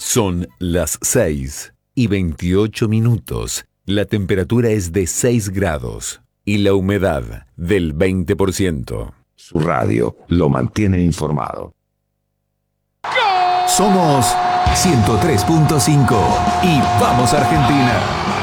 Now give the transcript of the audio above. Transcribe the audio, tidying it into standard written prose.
Son las 6:28. La temperatura es de 6 grados y la humedad del 20%. Su radio lo mantiene informado. Somos 103.5 y vamos Argentina.